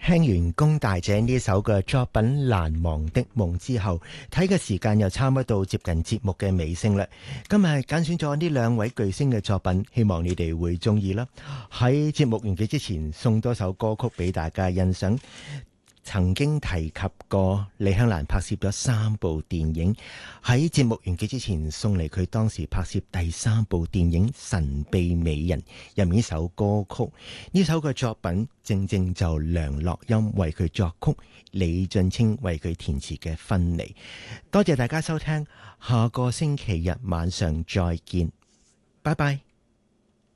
聽完龔大姐呢首嘅作品《難忘的夢》之後，睇嘅時間又差唔多到接近節目嘅尾聲啦。今日揀選咗呢兩位巨星嘅作品，希望你哋會中意啦。喺節目完結之前，送多首歌曲俾大家欣賞。曾經提及過李香蘭拍攝咗3部電影，喺節目完結之前送嚟佢當時拍攝第3部電影《神秘美人》入面呢首歌曲。呢首嘅作品正正就梁樂音為佢作曲，李俊清為佢填詞嘅《分離》。多謝大家收聽，下個星期日晚上再見，拜拜。